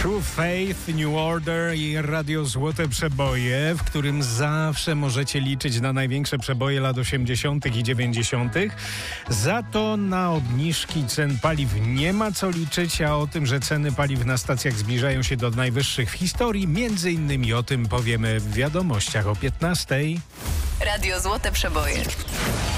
True Faith, New Order i Radio Złote Przeboje, w którym zawsze możecie liczyć na największe przeboje lat 80. i 90. Za to na obniżki cen paliw nie ma co liczyć, a o tym, że ceny paliw na stacjach zbliżają się do najwyższych w historii, między innymi o tym powiemy w wiadomościach o 15:00. Radio Złote Przeboje.